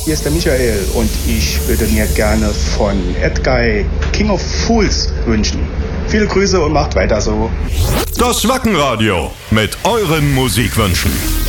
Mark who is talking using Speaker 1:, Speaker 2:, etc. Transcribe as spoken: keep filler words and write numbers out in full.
Speaker 1: hier ist der Michael und ich würde mir gerne von Edguy King of Fools wünschen. Viele Grüße und macht weiter so.
Speaker 2: Das Wackenradio mit euren Musikwünschen.